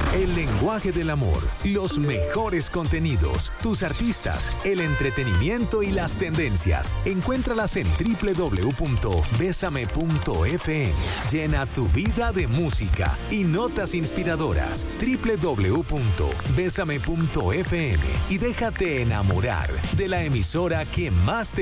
El lenguaje del amor, los mejores contenidos, tus artistas, el entretenimiento y las tendencias. Encuéntralas en www.besame.fm. Llena tu vida de música y notas inspiradoras. www.besame.fm y déjate enamorar de la emisora que más te